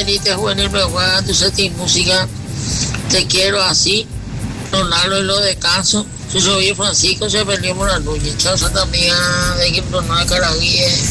Elite Juvenil me juega tu set y música. Te quiero así. Ronaldo y lo descanso. Yo soy Francisco, se perdió por la Núñez. Chao, Santa Mía, de equipo no de Caraguíes.